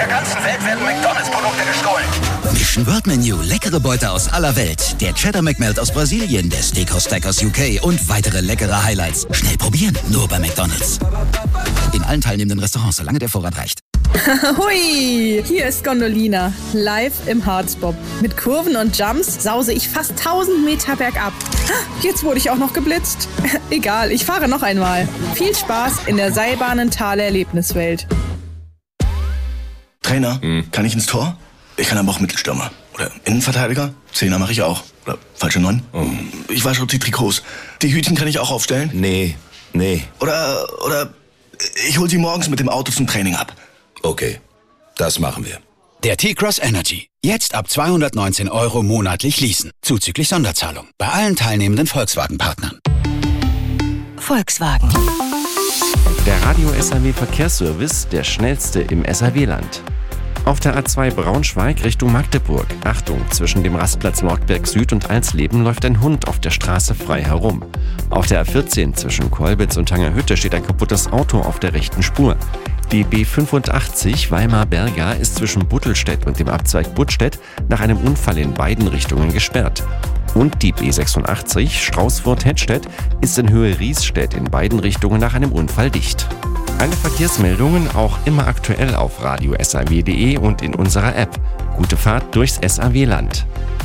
der ganzen Welt werden McDonalds-Produkte gestohlen. Mission World Menu, leckere Beute aus aller Welt. Der Cheddar McMelt aus Brasilien, der Steakhouse Stack aus UK und weitere leckere Highlights. Schnell probieren, nur bei McDonalds. In allen teilnehmenden Restaurants, solange der Vorrat reicht. Hui, hier ist Gondolina, live im Harzbob. Mit Kurven und Jumps sause ich fast 1000 Meter bergab. Jetzt wurde ich auch noch geblitzt. Egal, ich fahre noch einmal. Viel Spaß in der Seilbahnen-Tal-Erlebniswelt. Trainer, kann ich ins Tor? Ich kann aber auch Mittelstürmer. Oder Innenverteidiger? Zehner mache ich auch. Oder falsche 9? Ich wasche die Trikots. Die Hütchen kann ich auch aufstellen? Nee. Oder ich hol sie morgens mit dem Auto zum Training ab. Okay, das machen wir. Der T-Cross Energy. Jetzt ab 219 € monatlich leasen. Zuzüglich Sonderzahlung. Bei allen teilnehmenden Volkswagen-Partnern. Volkswagen. Der Radio SAW Verkehrsservice, der schnellste im SAW-Land. Auf der A2 Braunschweig Richtung Magdeburg. Achtung, zwischen dem Rastplatz Nordberg Süd und Alsleben läuft ein Hund auf der Straße frei herum. Auf der A14 zwischen Kolbitz und Tangerhütte steht ein kaputtes Auto auf der rechten Spur. Die B85 Weimar-Berga ist zwischen Buttelstedt und dem Abzweig Buttstedt nach einem Unfall in beiden Richtungen gesperrt. Und die B86 Straußfurt-Hettstedt ist in Höhe Riesstedt in beiden Richtungen nach einem Unfall dicht. Alle Verkehrsmeldungen auch immer aktuell auf radio-saw.de und in unserer App. Gute Fahrt durchs SAW-Land.